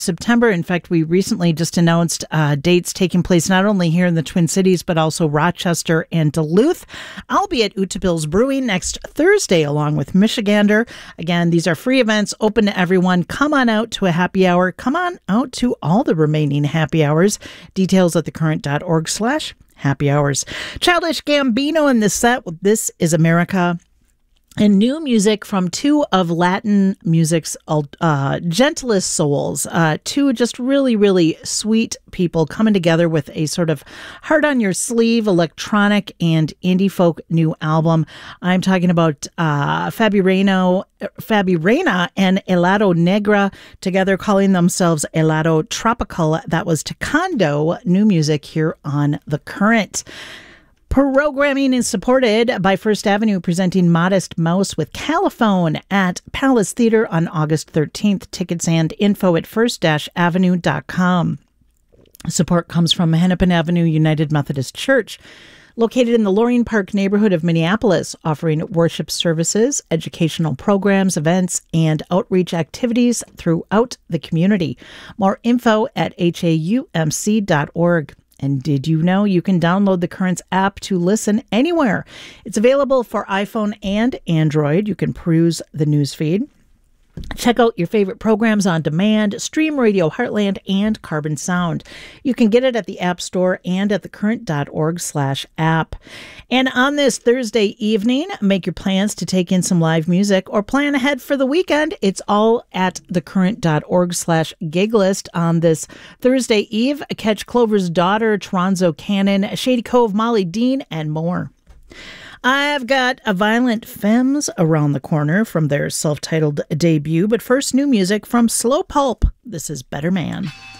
September. In fact, we recently just announced dates taking place not only here in the Twin Cities, but also Rochester and Duluth. I'll be at Utahbill's Brewing next Thursday, along with Michigander. Again, these are free events, open to everyone. Come on out to a happy hour. Come on out to all the remaining happy hours. Details at thecurrent.org/happy hours. Childish Gambino in this set with This Is America. And new music from two of Latin music's gentlest souls. Two just really, really sweet people coming together with a sort of heart-on-your-sleeve electronic and indie folk new album. I'm talking about Fabi Reina and Helado Negra, together calling themselves Helado Tropical. That was Taekwondo, new music here on The Current. Programming is supported by First Avenue, presenting Modest Mouse with Caliphone at Palace Theater on August 13th. Tickets and info at first-avenue.com. Support comes from Hennepin Avenue United Methodist Church, located in the Loring Park neighborhood of Minneapolis, offering worship services, educational programs, events, and outreach activities throughout the community. More info at haumc.org. And did you know you can download the Currents app to listen anywhere? It's available for iPhone and Android. You can peruse the newsfeed. Check out your favorite programs on demand, stream Radio Heartland and Carbon Sound. You can get it at the App Store and at thecurrent.org/app. And on this Thursday evening, make your plans to take in some live music or plan ahead for the weekend. It's all at thecurrent.org/giglist on this Thursday eve. Catch Clover's Daughter, Tronzo Cannon, Shady Cove, Molly Dean, and more. I've got a Violent Femmes around the corner from their self-titled debut, but first, new music from Slow Pulp. This is Better Man.